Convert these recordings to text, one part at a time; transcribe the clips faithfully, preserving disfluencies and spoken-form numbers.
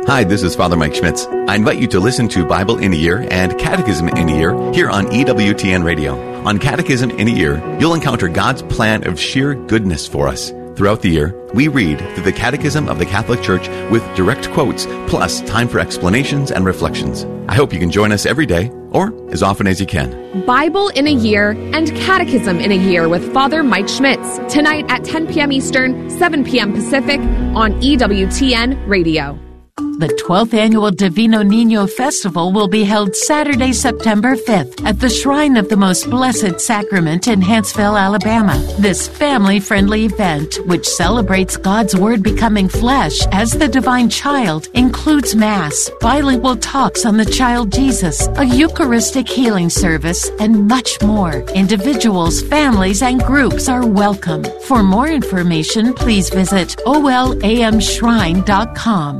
Hi, this is Father Mike Schmitz. I invite you to listen to Bible in a Year and Catechism in a Year here on E W T N Radio. On Catechism in a Year, you'll encounter God's plan of sheer goodness for us. Throughout the year, we read through the Catechism of the Catholic Church with direct quotes, plus time for explanations and reflections. I hope you can join us every day, or as often as you can. Bible in a Year and Catechism in a Year with Father Mike Schmitz. Tonight at ten p.m. Eastern, seven p.m. Pacific on E W T N Radio. The twelfth Annual Divino Niño Festival will be held Saturday, September fifth at the Shrine of the Most Blessed Sacrament in Huntsville, Alabama. This family-friendly event, which celebrates God's Word becoming flesh as the Divine Child, includes Mass, bilingual talks on the Child Jesus, a Eucharistic healing service, and much more. Individuals, families, and groups are welcome. For more information, please visit O L A M shrine dot com.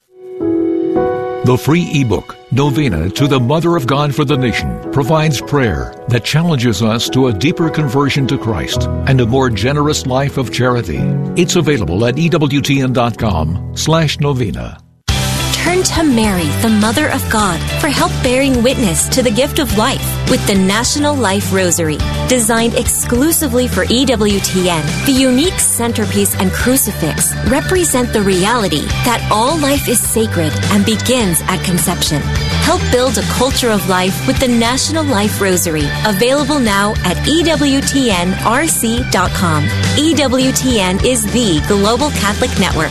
The free ebook, Novena to the Mother of God for the Nation, provides prayer that challenges us to a deeper conversion to Christ and a more generous life of charity. It's available at E W T N dot com slash novena. Turn to Mary, the Mother of God, for help bearing witness to the gift of life with the National Life Rosary. Designed exclusively for E W T N, the unique centerpiece and crucifix represent the reality that all life is sacred and begins at conception. Help build a culture of life with the National Life Rosary, available now at E W T N R C dot com. E W T N is the global Catholic network.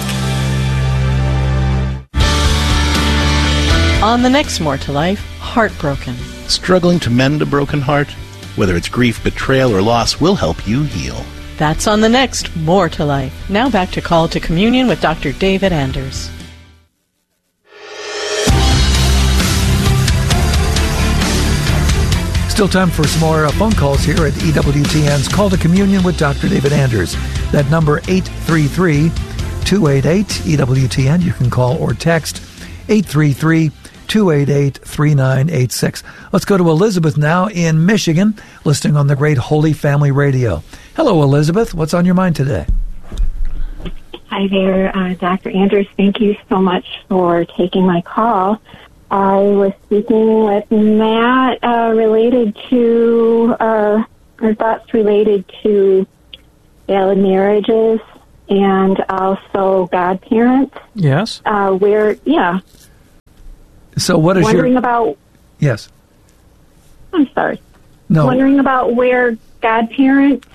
On the next More to Life, Heartbroken. Struggling to mend a broken heart? Whether it's grief, betrayal, or loss, we'll help you heal. That's on the next More to Life. Now back to Call to Communion with Doctor David Anders. Still time for some more uh, phone calls here at E W T N's Call to Communion with Doctor David Anders. That number, eight three three, two eight eight, E W T N. You can call or text eight three three, two eight eight, three nine eight six. Let's go to Elizabeth now in Michigan, listening on the Great Holy Family Radio. Hello, Elizabeth. What's on your mind today? Hi there, uh, Doctor Anders. Thank you so much for taking my call. I was speaking with Matt uh, related to, uh, or thoughts related to valid marriages and also godparents. Yes. Uh, where, yeah. So what is wondering your... about... Yes. I'm sorry. No. Wondering about where godparents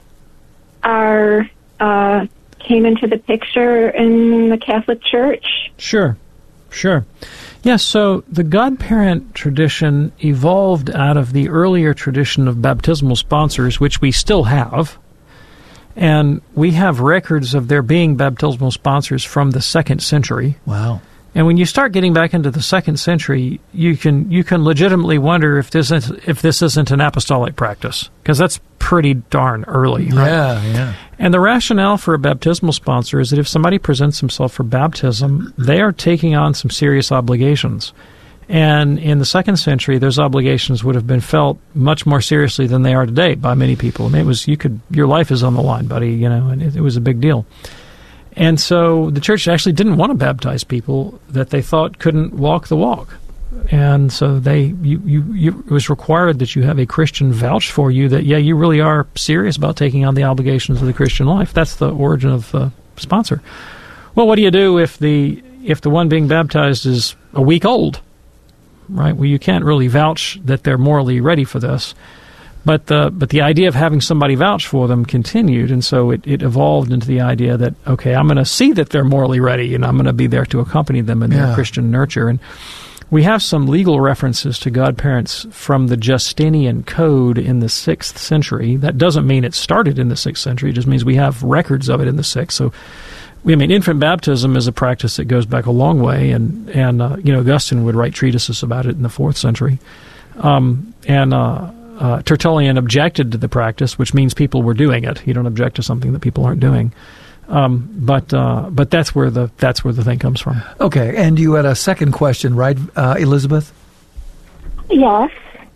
are, uh, came into the picture in the Catholic Church. Sure. Sure. Yes, so the godparent tradition evolved out of the earlier tradition of baptismal sponsors, which we still have. And we have records of there being baptismal sponsors from the second century. Wow. And when you start getting back into the second century, you can you can legitimately wonder if this is, if this isn't an apostolic practice, because that's pretty darn early, right? Yeah, yeah. And the rationale for a baptismal sponsor is that if somebody presents himself for baptism, they are taking on some serious obligations. And in the second century, those obligations would have been felt much more seriously than they are today by many people. I mean, it was you could your life is on the line, buddy, you know, and it, it was a big deal. And so the church actually didn't want to baptize people that they thought couldn't walk the walk. And so they you, you, you it was required that you have a Christian vouch for you that, yeah, you really are serious about taking on the obligations of the Christian life. That's the origin of the sponsor. Well, what do you do if the if the one being baptized is a week old? Right? Well, you can't really vouch that they're morally ready for this. But the but the idea of having somebody vouch for them continued, and so it, it evolved into the idea that, okay, I'm going to see that they're morally ready, and I'm going to be there to accompany them in yeah. their Christian nurture. And we have some legal references to godparents from the Justinian Code in the sixth century. That doesn't mean it started in the sixth century. It just means we have records of it in the sixth. So, I mean, infant baptism is a practice that goes back a long way, and, and uh, you know, Augustine would write treatises about it in the fourth century. Um, and... Uh, Uh, Tertullian objected to the practice, which means people were doing it. You don't object to something that people aren't doing. Um, but uh, but that's where the that's where the thing comes from. Okay, and you had a second question, right, uh, Elizabeth? Yes.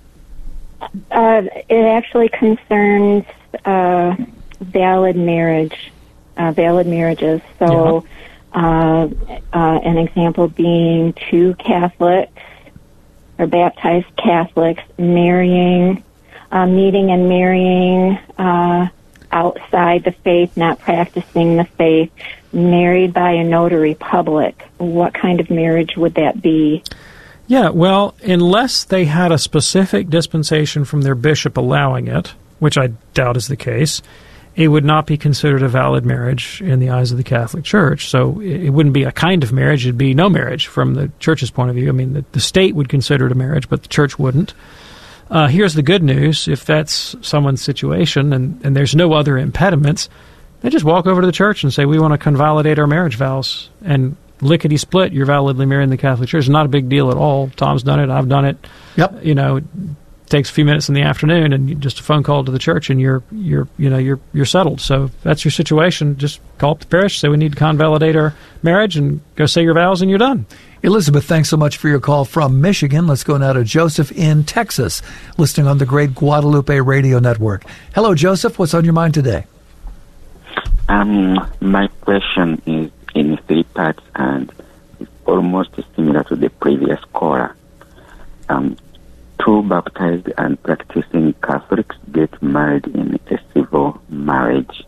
Uh, it actually concerns uh, valid marriage, uh, valid marriages. So Uh, uh, an example being two Catholics or baptized Catholics marrying, uh, meeting and marrying uh, outside the faith, not practicing the faith, married by a notary public. What kind of marriage would that be? Yeah, well, unless they had a specific dispensation from their bishop allowing it, which I doubt is the case, it would not be considered a valid marriage in the eyes of the Catholic Church. So it wouldn't be a kind of marriage. It'd be no marriage from the Church's point of view. I mean, the, the state would consider it a marriage, but the Church wouldn't. Uh, here's the good news. If that's someone's situation and, and there's no other impediments, they just walk over to the Church and say, we want to convalidate our marriage vows. And lickety-split, you're validly married in the Catholic Church. It's not a big deal at all. Tom's done it. I've done it. Yep. You know, takes a few minutes in the afternoon and you, just a phone call to the church and you're you're you know you're you're settled. So if that's your situation, just call up the parish, say we need to convalidate our marriage, and go say your vows and you're done. Elizabeth, thanks so much for your call from Michigan. Let's go now to Joseph in Texas, listening on the great Guadalupe Radio Network. Hello, Joseph. What's on your mind today? Um, my question is in three parts and it's almost similar to the previous caller. Um, Two baptized and practicing Catholics get married in a civil marriage.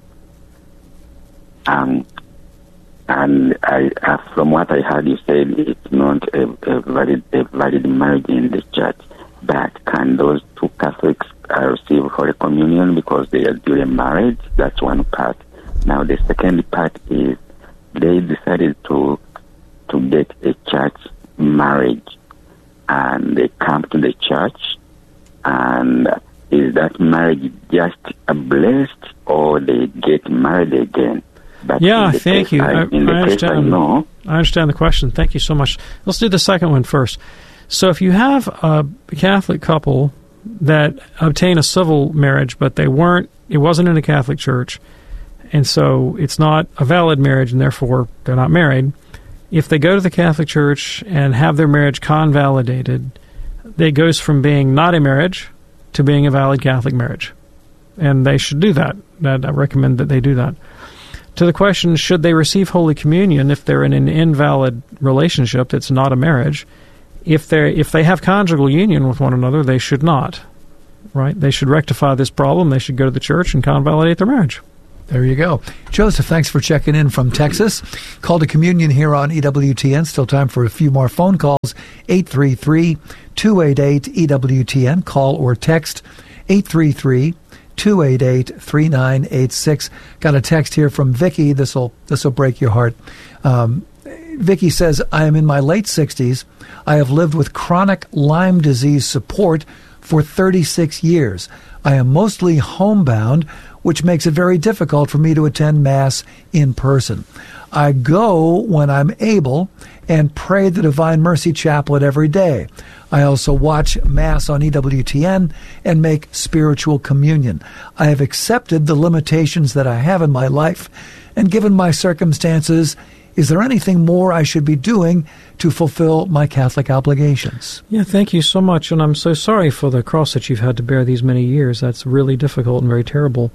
Um, and I, uh, from what I heard, you said it's not a, a, valid, a valid marriage in the church. But can those two Catholics uh, receive Holy Communion because they are during marriage? That's one part. Now, the second part is they decided to to get a church marriage. And they come to the church, and is that marriage just a blessed, or they get married again? But yeah, thank you. I, I, in the I case understand. I know, I understand the question. Thank you so much. Let's do the second one first. So if you have a Catholic couple that obtain a civil marriage, but they weren't, it wasn't in a Catholic church, and so it's not a valid marriage, and therefore they're not married. If they go to the Catholic Church and have their marriage convalidated, it goes from being not a marriage to being a valid Catholic marriage. And they should do that. I recommend that they do that. To the question, should they receive Holy Communion if they're in an invalid relationship that's not a marriage? If they if they have conjugal union with one another, they should not. Right? They should rectify this problem. They should go to the church and convalidate their marriage. There you go. Joseph, thanks for checking in from Texas. Call to Communion here on E W T N. Still time for a few more phone calls. eight three three, two eight eight, E W T N. Call or text eight three three, two eight eight, three nine eight six. Got a text here from Vicky. This'll this'll break your heart. Um, Vicky says, I am in my late sixties. I have lived with chronic Lyme disease support for thirty-six years. I am mostly homebound, which makes it very difficult for me to attend Mass in person. I go when I'm able and pray the Divine Mercy Chaplet every day. I also watch Mass on E W T N and make spiritual communion. I have accepted the limitations that I have in my life, and given my circumstances, is there anything more I should be doing to fulfill my Catholic obligations? Yeah, thank you so much, and I'm so sorry for the cross that you've had to bear these many years. That's really difficult and very terrible.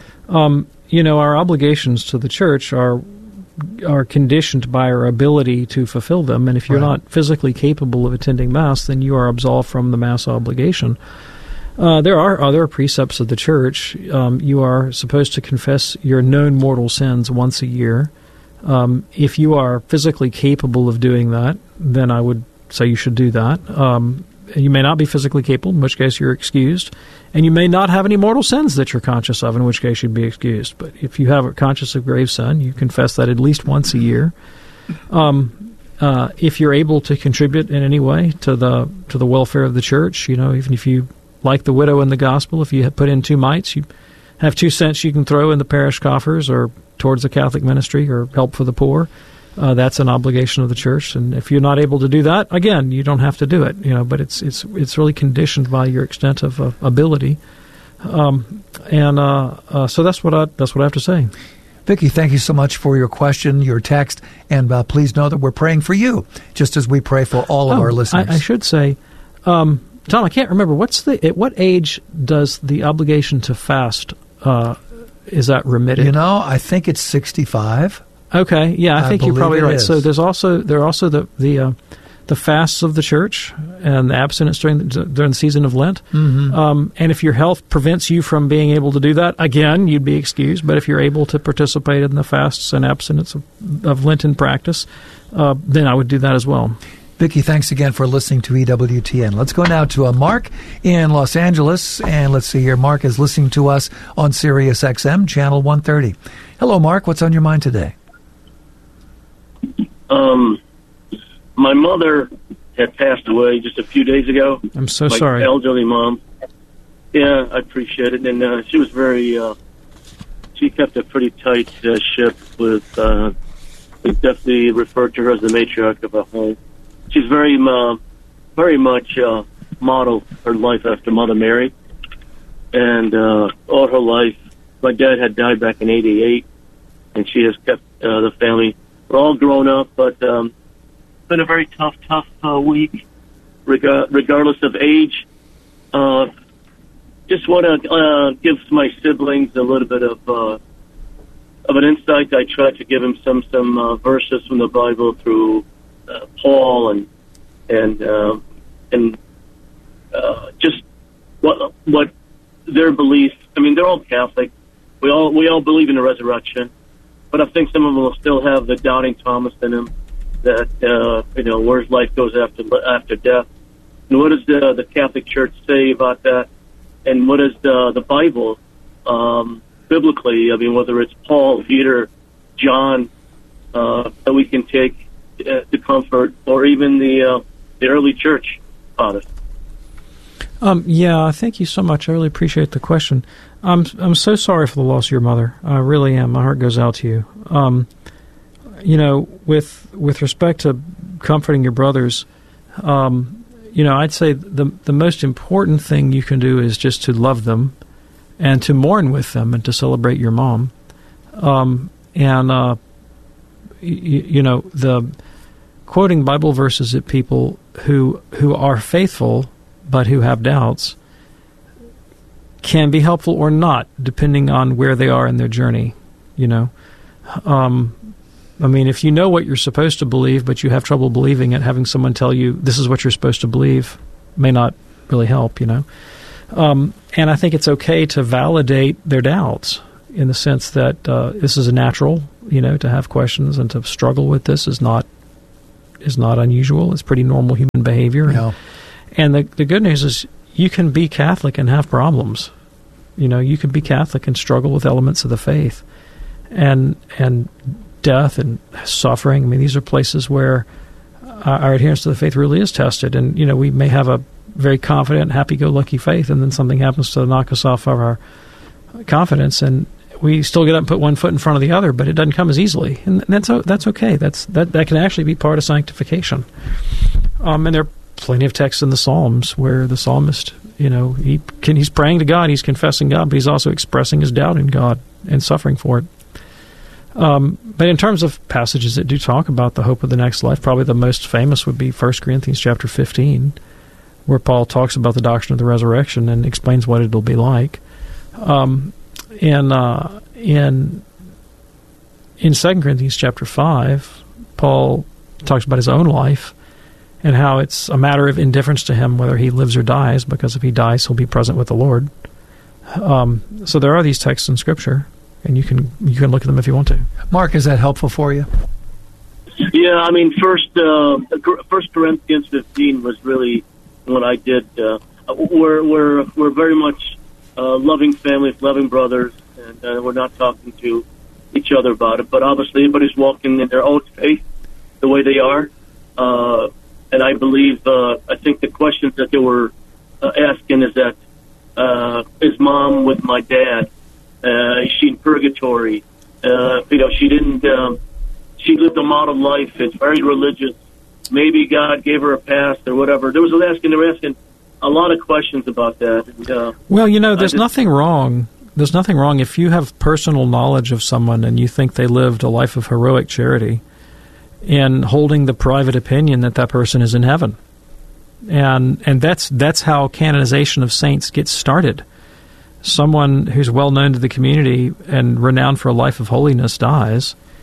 Um, you know, our obligations to the Church are are conditioned by our ability to fulfill them, and if you're right. not physically capable of attending Mass, then you are absolved from the Mass obligation. Uh, there are other precepts of the Church. Um, you are supposed to confess your known mortal sins once a year. Um, if you are physically capable of doing that, then I would say you should do that. Um, you may not be physically capable, in which case you're excused. And you may not have any mortal sins that you're conscious of, in which case you'd be excused. But if you have a conscious of grave sin, you confess that at least once a year. Um, uh, if you're able to contribute in any way to the to the welfare of the Church, you know, even if you, like the widow in the Gospel, if you put in two mites, you have two cents you can throw in the parish coffers or towards the Catholic ministry or help for the poor. Uh, that's an obligation of the Church, and if you're not able to do that, again, you don't have to do it. You know, but it's it's it's really conditioned by your extent of uh, ability, um, and uh, uh, so that's what I that's what I have to say. Vicki, thank you so much for your question, your text, and uh, please know that we're praying for you, just as we pray for all of oh, our listeners. I, I should say, um, Tom, I can't remember what's the at what age does the obligation to fast uh, is that remitted? You know, I think it's sixty-five. Okay, yeah, I, I think you're probably right. Is. So there's also there are also the the uh, the fasts of the church and the abstinence during the, during the season of Lent. Mm-hmm. Um, and if your health prevents you from being able to do that, again, you'd be excused. But if you're able to participate in the fasts and abstinence of, of Lenten practice, uh, then I would do that as well. Vicki, thanks again for listening to E W T N. Let's go now to uh, Mark in Los Angeles. And let's see here. Mark is listening to us on Sirius X M, Channel one thirty. Hello, Mark. What's on your mind today? Um, my mother had passed away just a few days ago. I'm so my sorry. My elderly mom. Yeah, I appreciate it. And uh, she was very, uh, she kept a pretty tight uh, ship with, uh, we definitely referred to her as the matriarch of a home. She's very, uh, very much uh, modeled her life after Mother Mary. And uh, all her life, my dad had died back in eighty-eight, and she has kept uh, the family. We're all grown up, but um, it's been a very tough, tough uh, week, reg- regardless of age. Uh, just want to uh, give my siblings a little bit of uh, of an insight. I try to give them some some uh, verses from the Bible through uh, Paul and and uh, and uh, just what what their beliefs. I mean, they're all Catholic. We all we all believe in the resurrection. But I think some of them will still have the doubting Thomas in them, that, uh, you know, where's life goes after after death. And what does the, the Catholic Church say about that? And what does the, the Bible, um, biblically, I mean, whether it's Paul, Peter, John, uh, that we can take uh, to comfort, or even the, uh, the early church fathers? Um, yeah, thank you so much. I really appreciate the question. I'm I'm so sorry for the loss of your mother. I really am. My heart goes out to you. Um, you know, with with respect to comforting your brothers, um, you know, I'd say the the most important thing you can do is just to love them, and to mourn with them, and to celebrate your mom. Um, and uh, y- you know, the quoting Bible verses at people who who are faithful but who have doubts can be helpful or not, depending on where they are in their journey, you know. Um, I mean, if you know what you're supposed to believe, but you have trouble believing it, having someone tell you this is what you're supposed to believe may not really help, you know. Um, and I think it's okay to validate their doubts in the sense that uh, this is a natural, you know, to have questions and to struggle with this is not is not unusual. It's pretty normal human behavior. Yeah. And the the good news is you can be Catholic and have problems. You know, you can be Catholic and struggle with elements of the faith. And and death and suffering, I mean, these are places where our adherence to the faith really is tested. And, you know, we may have a very confident, happy-go-lucky faith, and then something happens to knock us off of our confidence, and we still get up and put one foot in front of the other, but it doesn't come as easily. And that's that's okay. That's that, that can actually be part of sanctification. Um, and there plenty of texts in the Psalms where the psalmist, you know, he can, he's praying to God, he's confessing God, but he's also expressing his doubt in God and suffering for it. Um, but in terms of passages that do talk about the hope of the next life, probably the most famous would be First Corinthians chapter fifteen, where Paul talks about the doctrine of the resurrection and explains what it'll be like. Um, in uh, in in Second Corinthians chapter five, Paul talks about his own life and how it's a matter of indifference to him whether he lives or dies, because if he dies, he'll be present with the Lord. Um, so there are these texts in Scripture, and you can you can look at them if you want to. Mark, is that helpful for you? Yeah, I mean, first uh, First Corinthians fifteen was really what I did. Uh, we're we're we're very much uh, loving families, loving brothers, and uh, we're not talking to each other about it. But obviously, everybody's walking in their own faith the way they are. Uh, and I believe, uh, I think the questions that they were uh, asking is that, uh, is mom with my dad? Uh, is she in purgatory? Uh, you know, she didn't, um, she lived a model life. It's very religious. Maybe God gave her a past or whatever. There was asking, they were asking a lot of questions about that. And, uh, well, you know, there's just, nothing wrong. There's nothing wrong if you have personal knowledge of someone and you think they lived a life of heroic charity, in holding the private opinion that that person is in heaven. And and that's that's how canonization of saints gets started. Someone who's well known to the community and renowned for a life of holiness dies,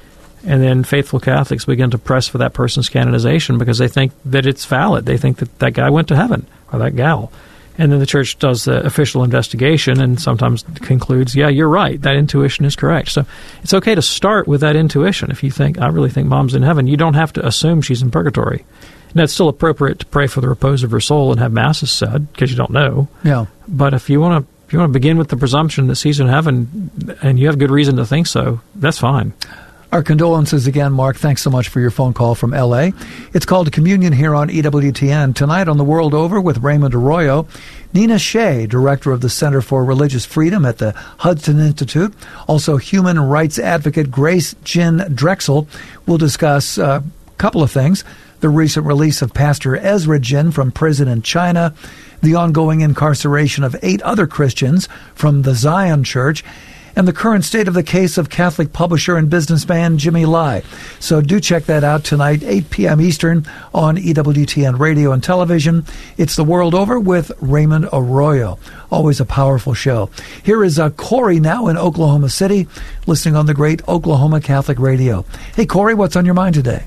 And then faithful Catholics begin to press for that person's canonization because they think that it's valid. They think that that guy went to heaven, or that gal. And then the church does the official investigation and sometimes concludes, yeah, you're right, that intuition is correct. So it's okay to start with that intuition. If you think, I really think mom's in heaven, you don't have to assume she's in purgatory. Now, it's still appropriate to pray for the repose of her soul and have masses said, because you don't know. Yeah. But if you want to if you want to begin with the presumption that she's in heaven, and you have good reason to think so, that's fine. Our condolences again, Mark. Thanks so much for your phone call from L A. It's called Communion here on E W T N. Tonight on The World Over with Raymond Arroyo, Nina Shea, Director of the Center for Religious Freedom at the Hudson Institute. Also, human rights advocate Grace Jin Drexel will discuss a couple of things. The recent release of Pastor Ezra Jin from prison in China, the ongoing incarceration of eight other Christians from the Zion Church, and the current state of the case of Catholic publisher and businessman Jimmy Lai. So do check that out tonight, eight p.m. Eastern on E W T N Radio and Television. It's The World Over with Raymond Arroyo. Always a powerful show. Here is uh, Corey now in Oklahoma City, listening on the great Oklahoma Catholic Radio. Hey, Corey, what's on your mind today?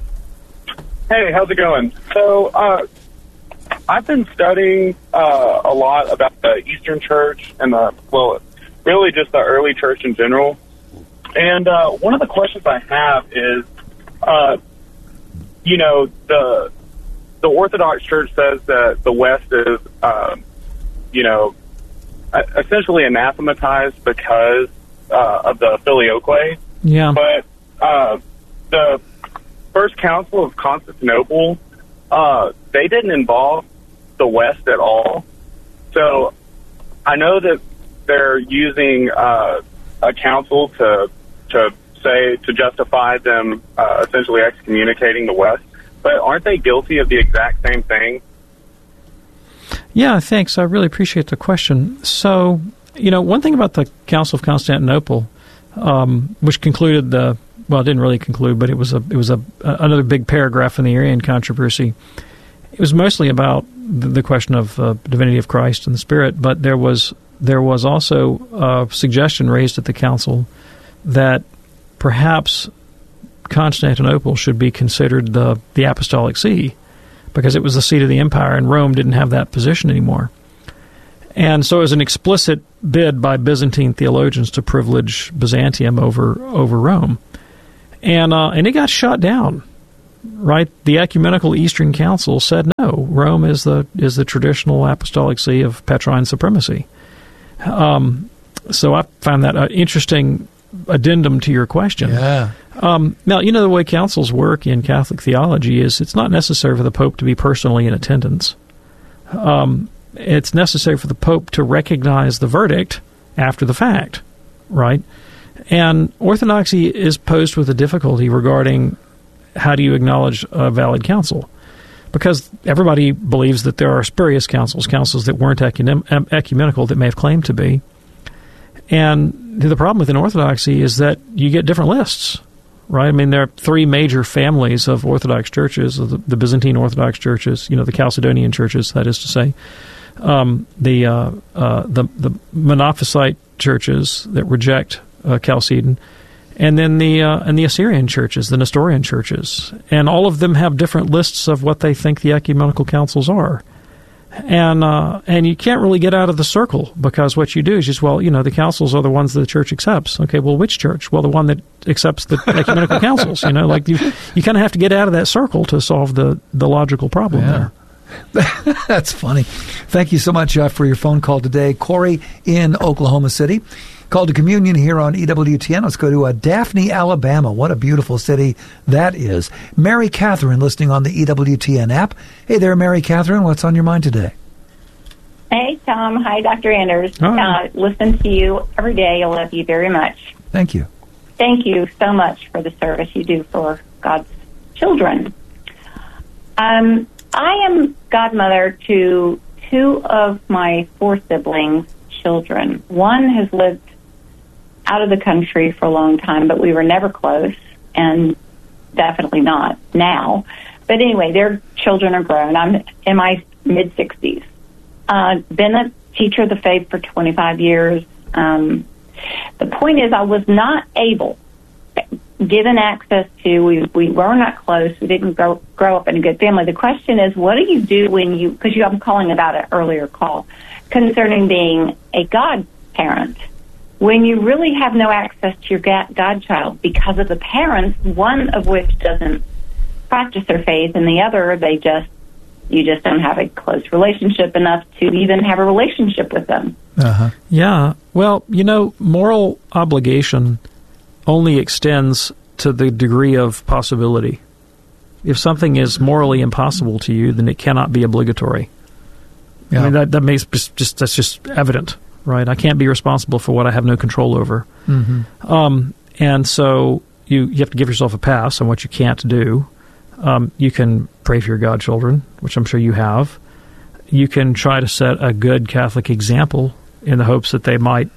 Hey, how's it going? So, uh, I've been studying uh, a lot about the Eastern Church and the, well, really just the early church in general. And uh, one of the questions I have is, uh, you know, the the Orthodox Church says that the West is, uh, you know, essentially anathematized because uh, of the filioque. Yeah. But uh, the First Council of Constantinople, uh, they didn't involve the West at all. So I know that they're using uh, a council to to say to justify them uh, essentially excommunicating the West, but aren't they guilty of the exact same thing? Yeah, thanks. I really appreciate the question. So, you know, one thing about the Council of Constantinople, um, which concluded the well, it didn't really conclude, but it was a it was a another big paragraph in the Arian controversy. It was mostly about the, the question of uh, divinity of Christ and the Spirit, but there was there was also a suggestion raised at the council that perhaps Constantinople should be considered the the apostolic see, because it was the seat of the empire, and Rome didn't have that position anymore. And so it was an explicit bid by Byzantine theologians to privilege Byzantium over over Rome. And uh, and it got shot down, right? The Ecumenical Eastern Council said no. Rome is the is the traditional apostolic see of Petrine supremacy. Um, so I found that an interesting addendum to your question. Yeah. Um, now, you know, the way councils work in Catholic theology is it's not necessary for the Pope to be personally in attendance. Um, it's necessary for the Pope to recognize the verdict after the fact, right? And Orthodoxy is posed with a difficulty regarding how do you acknowledge a valid council, because everybody believes that there are spurious councils, councils that weren't ecum- ecumenical that may have claimed to be. And the problem within Orthodoxy is that you get different lists, right? I mean, there are three major families of Orthodox churches, the, the Byzantine Orthodox churches, you know, the Chalcedonian churches, that is to say, um, the, uh, uh, the the Monophysite churches that reject uh, Chalcedon, and then the uh, and the Assyrian churches, the Nestorian churches, and all of them have different lists of what they think the ecumenical councils are. And uh, and you can't really get out of the circle, because what you do is just, well, you know, the councils are the ones that the church accepts. Okay, well, which church? Well, the one that accepts the ecumenical councils. You know, like you, you kind of have to get out of that circle to solve the, the logical problem yeah. there. That's funny. Thank you so much uh, for your phone call today. Corey in Oklahoma City. Call to Communion here on E W T N. Let's go to uh, Daphne, Alabama. What a beautiful city that is. Mary Catherine listening on the E W T N app. Hey there, Mary Catherine. What's on your mind today? Hey, Tom. Hi, Doctor Anders. Hi. Uh, listen to you every day. I love you very much. Thank you. Thank you so much for the service you do for God's children. Um, I am godmother to two of my four siblings' children. One has lived out of the country for a long time, but we were never close, and definitely not now. But anyway, their children are grown. I'm in my mid-sixties. Uh, been a teacher of the faith for twenty-five years. Um, the point is, I was not able, given access to. We we were not close. We didn't grow grow up in a good family. The question is, what do you do when you? Because you, I'm calling about an earlier call concerning being a godparent. When you really have no access to your godchild because of the parents, one of which doesn't practice their faith, and the other, they just, you just don't have a close relationship enough to even have a relationship with them. Uh-huh. Yeah. Well, you know, moral obligation only extends to the degree of possibility. If something is morally impossible to you, then it cannot be obligatory. Yeah. I mean, that, that makes just, that's just evident. Right, I can't be responsible for what I have no control over. Mm-hmm. Um, and so you, you have to give yourself a pass on what you can't do. Um, you can pray for your godchildren, which I'm sure you have. You can try to set a good Catholic example in the hopes that they might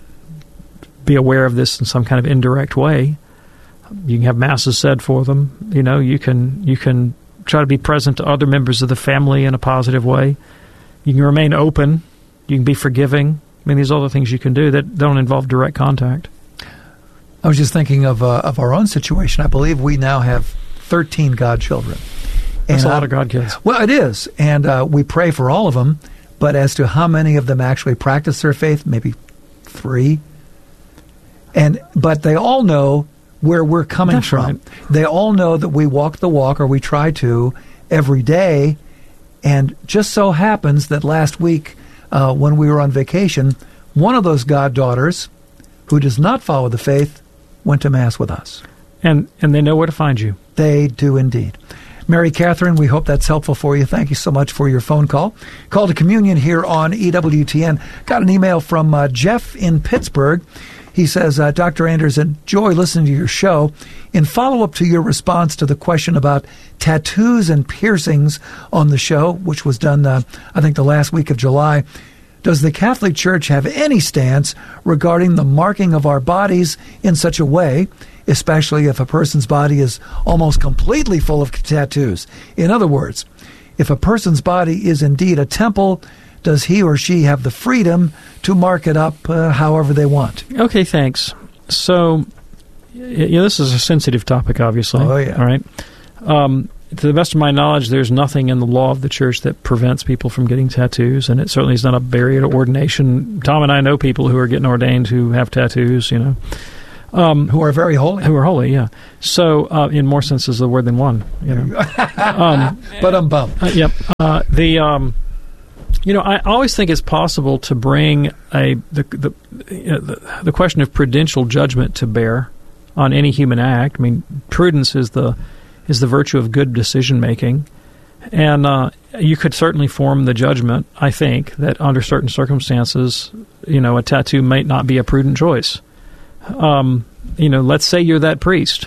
be aware of this in some kind of indirect way. You can have masses said for them. You know, you can you can try to be present to other members of the family in a positive way. You can remain open. You can be forgiving. I mean, there's other things you can do that don't involve direct contact. I was just thinking of uh, of our own situation. I believe we now have thirteen godchildren. That's and a lot I, of godkids. Well, it is. And uh, we pray for all of them. But as to how many of them actually practice their faith, maybe three. And But they all know where we're coming That's from. Right. They all know that we walk the walk, or we try to, every day. And just so happens that last week, Uh, when we were on vacation, one of those goddaughters, who does not follow the faith, went to Mass with us. And and they know where to find you. They do indeed. Mary Catherine, we hope that's helpful for you. Thank you so much for your phone call. Call to Communion here on E W T N. Got an email from uh, Jeff in Pittsburgh. He says, uh, Doctor Anders, enjoy listening to your show. In follow-up to your response to the question about tattoos and piercings on the show, which was done, uh, I think, the last week of July, does the Catholic Church have any stance regarding the marking of our bodies in such a way, especially if a person's body is almost completely full of tattoos? In other words, if a person's body is indeed a temple, does he or she have the freedom to mark it up uh, however they want? Okay, thanks. So, you know, this is a sensitive topic, obviously. Oh, yeah. All right. Um, to the best of my knowledge, there's nothing in the law of the Church that prevents people from getting tattoos, and it certainly is not a barrier to ordination. Tom and I know people who are getting ordained who have tattoos, you know. Um, who are very holy. Who are holy, yeah. So, uh, in more senses of the word than one, you know. um, but I'm bummed. Uh, yep. Uh, the... Um, You know, I always think it's possible to bring a the the, you know, the the question of prudential judgment to bear on any human act. I mean, prudence is the is the virtue of good decision making, and uh, you could certainly form the judgment, I think, that under certain circumstances, you know, a tattoo might not be a prudent choice. Um, you know, let's say you're that priest,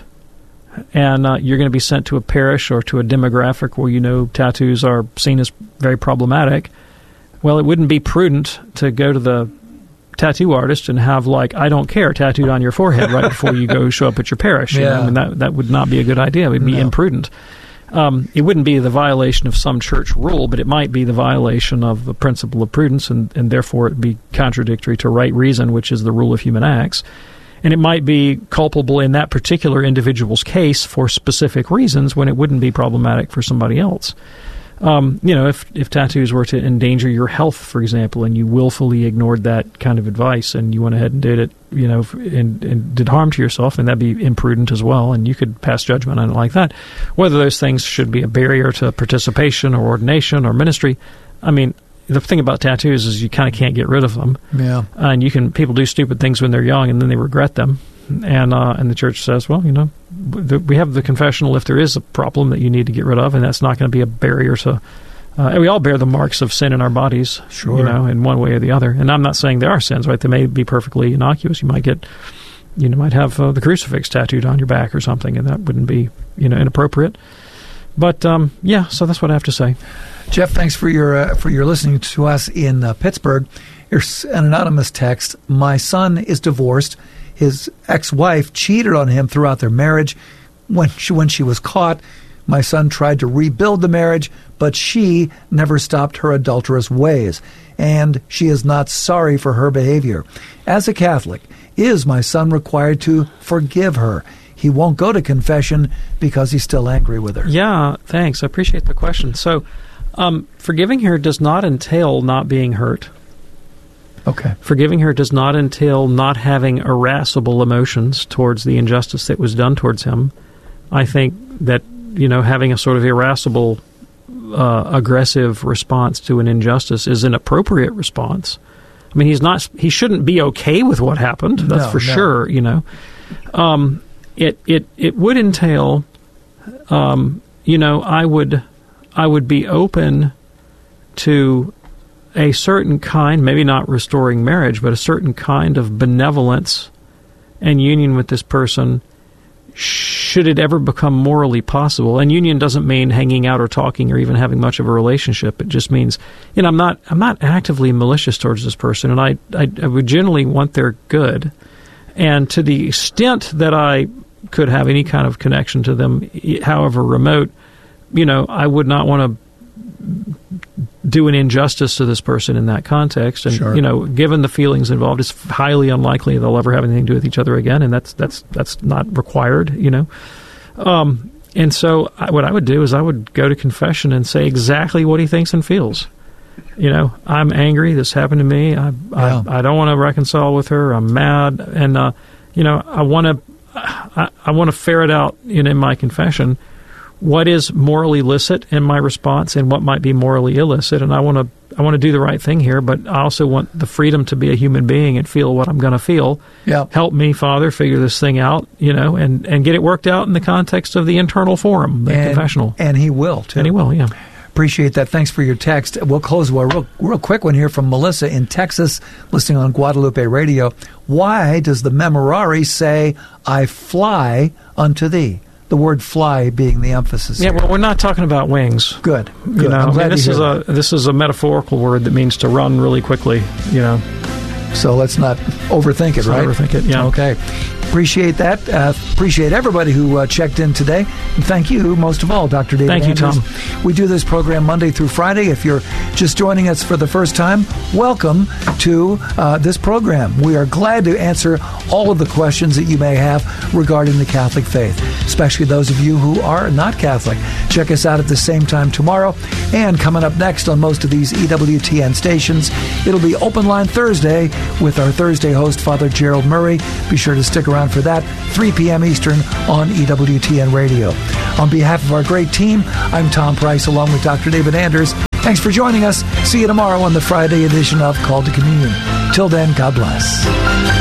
and uh, you're going to be sent to a parish or to a demographic where you know tattoos are seen as very problematic. Well, it wouldn't be prudent to go to the tattoo artist and have, like, I don't care tattooed on your forehead right before you go show up at your parish. You Yeah. know? I mean, that, that would not be a good idea. It would be No. imprudent. Um, it wouldn't be the violation of some church rule, but it might be the violation of the principle of prudence, and, and therefore it would be contradictory to right reason, which is the rule of human acts. And it might be culpable in that particular individual's case for specific reasons when it wouldn't be problematic for somebody else. Um, you know, if, if tattoos were to endanger your health, for example, and you willfully ignored that kind of advice and you went ahead and did it, you know, and, and did harm to yourself, and that'd be imprudent as well, and you could pass judgment on it like that. Whether those things should be a barrier to participation or ordination or ministry, I mean, the thing about tattoos is you kind of can't get rid of them. Yeah. And you can, people do stupid things when they're young and then they regret them. And uh, and the church says, well, you know, we have the confessional if there is a problem that you need to get rid of, and that's not going to be a barrier to. Uh, and we all bear the marks of sin in our bodies, Sure. you know, in one way or the other. And I'm not saying there are sins, right? They may be perfectly innocuous. You might get, you know, might have uh, the crucifix tattooed on your back or something, and that wouldn't be, you know, inappropriate. But um, yeah, so that's what I have to say. Jeff, thanks for your uh, for your listening to us in uh, Pittsburgh. Here's an anonymous text. My son is divorced. His ex-wife cheated on him throughout their marriage. When she, when she was caught, my son tried to rebuild the marriage, but she never stopped her adulterous ways, and she is not sorry for her behavior. As a Catholic, is my son required to forgive her? he won't go to confession because he's still angry with her. Yeah, thanks. I appreciate the question. So, um, forgiving her does not entail not being hurt. Okay. Forgiving her does not entail not having irascible emotions towards the injustice that was done towards him. I think that, you know, having a sort of irascible, uh, aggressive response to an injustice is an appropriate response. I mean, he's not, he shouldn't be okay with what happened. That's No, for no. sure, you know. Um, it, it, it would entail, um, you know, I would, I would be open to a certain kind, maybe not restoring marriage, but a certain kind of benevolence and union with this person, should it ever become morally possible. And union doesn't mean hanging out or talking or even having much of a relationship. It just means, you know, I'm not I'm not actively malicious towards this person, and I, I, I would generally want their good. And to the extent that I could have any kind of connection to them, however remote, you know, I would not want to do an injustice to this person in that context. And, Sure. you know, given the feelings involved, it's highly unlikely they'll ever have anything to do with each other again, and that's that's that's not required, you know. Um, and so I, what I would do is I would go to confession and say exactly what he thinks and feels. You know, I'm angry. This happened to me. I Yeah. I, I don't want to reconcile with her. I'm mad. And, uh, you know, I want to I, I want to ferret out in, in my confession what is morally licit in my response and what might be morally illicit, and I want to I want to do the right thing here, but I also want the freedom to be a human being and feel what I'm going to feel. Yeah. Help me, Father, figure this thing out, you know, and, and get it worked out in the context of the internal forum, the and, confessional. And he will, too. And he will, yeah. Appreciate that. Thanks for your text. We'll close with a real, real quick one here from Melissa in Texas, listening on Guadalupe Radio. Why does the Memorare say, I fly unto thee? The word fly being the emphasis. Yeah, here. well, we're not talking about wings. Good. You Good. know, I'm I mean, glad to this hear is that. a this is a metaphorical word that means to run really quickly, you know. So let's not overthink it, Let's not right? overthink it, yeah. Okay. Appreciate that. Uh, appreciate everybody who uh, checked in today. And thank you, most of all, Doctor David Thank you, Anders. Tom. We do this program Monday through Friday. If you're just joining us for the first time, welcome to uh, this program. We are glad to answer all of the questions that you may have regarding the Catholic faith, especially those of you who are not Catholic. Check us out at the same time tomorrow. And coming up next on most of these E W T N stations, it'll be Open Line Thursday with our Thursday host, Father Gerald Murray. Be sure to stick around for that, three p.m. Eastern on E W T N Radio. On behalf of our great team, I'm Tom Price along with Doctor David Anders. Thanks for joining us. See you tomorrow on the Friday edition of Call to Communion. Till then, God bless.